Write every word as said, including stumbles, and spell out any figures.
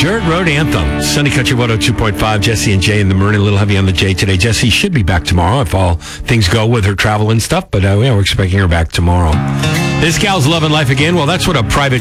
Dirt Road Anthem. Sunny Country one oh two point five. Jesse and Jay in the morning. A little heavy on the J today. Jesse should be back tomorrow if all things go with her travel and stuff. But uh, yeah, we're expecting her back tomorrow. This gal's loving life again. Well, that's what a private